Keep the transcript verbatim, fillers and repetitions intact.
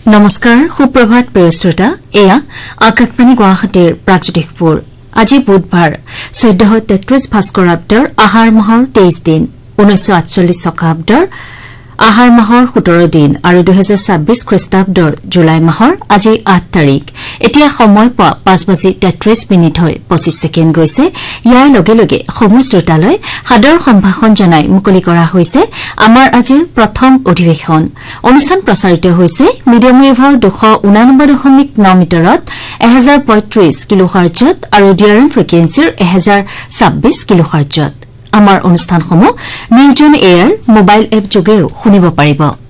নমস্কাৰ সুপ্ৰভাত প্ৰিয় শ্ৰোতা এয়া আকাশবাণী গুৱাহাটীৰ প্ৰাগজ্যোতিষপুৰ আজি বুধবাৰ চৈধ্যশ তেত্ৰিশ ভাস্কৰাব্দৰ আহাৰ মাহৰ তেইশ দিন ঊনৈশ আঠচল্লিশ শকাব্দৰ আহাৰ মাহৰ সোতৰ দিন আৰু দুই হাজাৰ ছাব্বিশ খ্ৰীষ্টাব্দৰ জুলাই মাহৰ আজি আঠ তাৰিখ এতিয়া সময় পোৱা পাঁচ বাজি তেত্ৰিশ মিনিট হৈ পঁচিশ ছেকেণ্ড গৈছে ইয়াৰ লগে লগে সমূহ শ্ৰোতালৈ সাদৰ সম্ভাষণ জনাই মুকলি কৰা হৈছে আমাৰ আজিৰ প্ৰথম অধিৱেশন অনুষ্ঠান প্ৰচাৰিত হৈছে মিডিয়াম ৱেভৰ দুশ ঊনানব্বৈ দশমিক ন মিটাৰত এক হাজাৰ পঁয়ত্ৰিশ কিলোহাৰ্টজত আৰু ডিআৰএম ফ্ৰিকুৱেন্সিৰ এক হাজাৰ ছাব্বিশ কিলোহাৰ্টজত আমাৰ অনুষ্ঠানসমূহ নিউজন এয়াৰ মোবাইল এপ যোগেও শুনিব পাৰিব